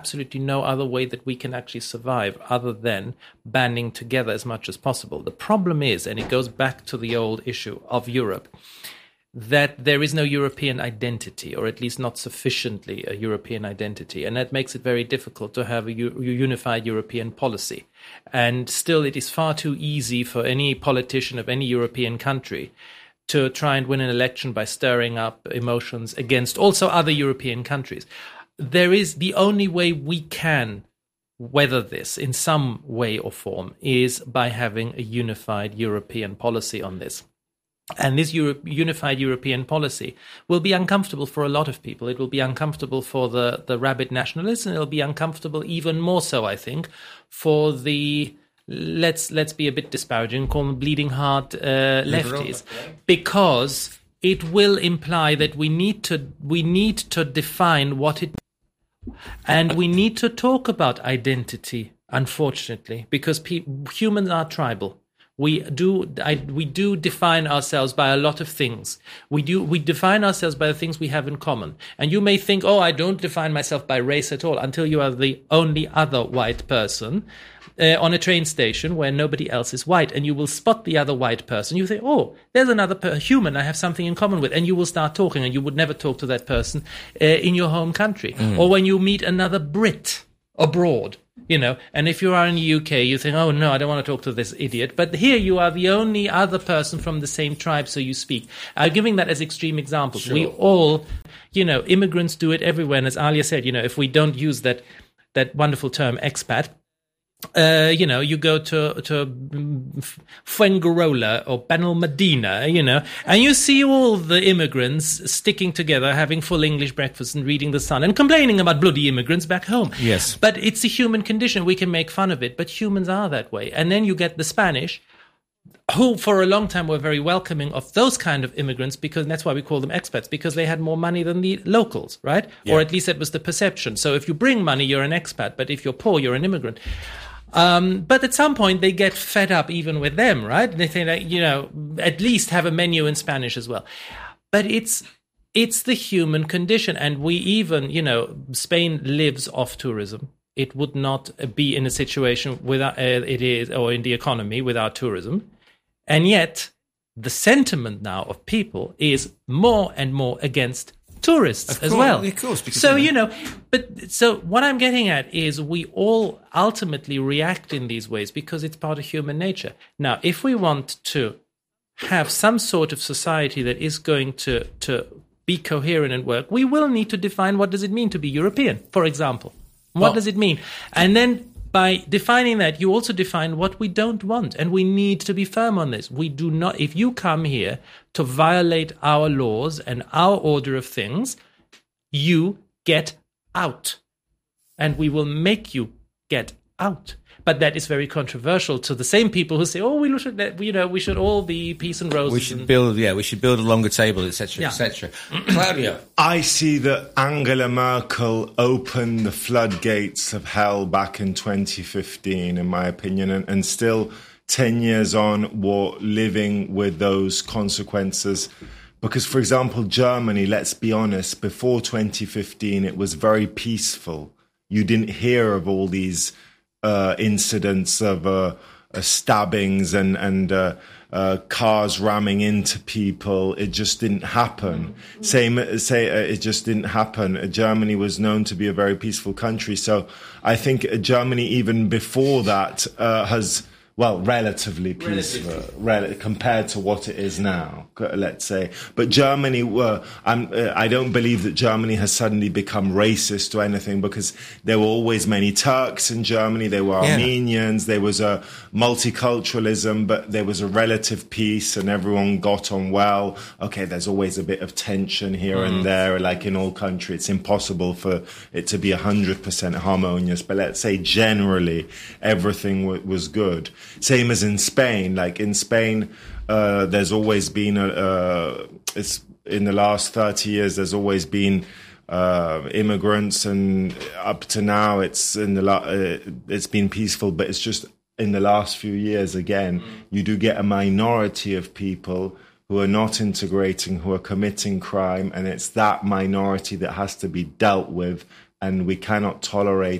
absolutely no other way that we can actually survive other than banding together as much as possible. The problem is, and it goes back to the old issue of Europe, that there is no European identity, or at least not sufficiently a European identity. And that makes it very difficult to have a unified European policy. And still, it is far too easy for any politician of any European country to try and win an election by stirring up emotions against also other European countries. There is the only way we can weather this in some way or form is by having a unified European policy on this. And this unified European policy will be uncomfortable for a lot of people. It will be uncomfortable for the rabid nationalists, and it'll be uncomfortable even more so, I think, for the, let's be a bit disparaging, call them bleeding heart lefties, because it will imply that we need to define what it, and we need to talk about identity, unfortunately, because humans are tribal. We do define ourselves by a lot of things. We define ourselves by the things we have in common. And you may think, oh, I don't define myself by race at all, until you are the only other white person on a train station where nobody else is white. And you will spot the other white person. You think, oh, there's another human I have something in common with. And you will start talking, and you would never talk to that person in your home country. Or when you meet another Brit abroad. And if you are in the UK, you think, oh, no, I don't want to talk to this idiot. But here you are the only other person from the same tribe, so you speak. I'm giving that as extreme examples. Sure. We all, immigrants do it everywhere. And as Alia said, if we don't use that wonderful term expat, you go to Fuengirola or Benalmadena, and you see all the immigrants sticking together, having full English breakfast and reading The Sun and complaining about bloody immigrants back home. Yes. But it's a human condition. We can make fun of it, but humans are that way. And then you get the Spanish, who for a long time were very welcoming of those kind of immigrants, because that's why we call them expats, because they had more money than the locals, right? Yeah. Or at least that was the perception. So if you bring money, you're an expat, but if you're poor, you're an immigrant. But at some point they get fed up even with them, right? They think that, at least have a menu in Spanish as well. But it's the human condition. And we even, Spain lives off tourism. It would not be in a situation without or in the economy without tourism. And yet the sentiment now of people is more and more against tourists as well. Of course. So, so what I'm getting at is we all ultimately react in these ways because it's part of human nature. Now, if we want to have some sort of society that is going to be coherent and work, we will need to define what does it mean to be European, for example. What does it mean? And then by defining that, you also define what we don't want. And we need to be firm on this. We do not, if you come here to violate our laws and our order of things, you get out. And we will make you get out. But that is very controversial to the same people who say, "Oh, we should all be peace and roses." We should build a longer table, etc., etc. Claudio, I see that Angela Merkel opened the floodgates of hell back in 2015, in my opinion, and still 10 years on, we're living with those consequences. Because, for example, Germany, let's be honest, before 2015, it was very peaceful. You didn't hear of all these incidents of stabbings and cars ramming into people. It just didn't happen. It just didn't happen. Germany was known to be a very peaceful country. So I think Germany, even before that, has, relatively peaceful compared to what it is now, let's say. But Germany, I don't believe that Germany has suddenly become racist or anything, because there were always many Turks in Germany. There were Armenians. There was a multiculturalism, but there was a relative peace and everyone got on well. Okay, there's always a bit of tension here and there, like in all countries. It's impossible for it to be 100% harmonious, but let's say generally everything was good. Same as in Spain. Like in Spain, there's always been it's in the last 30 years. There's always been immigrants, and up to now, it's been peaceful. But it's just in the last few years, again, you do get a minority of people who are not integrating, who are committing crime, and it's that minority that has to be dealt with and we cannot tolerate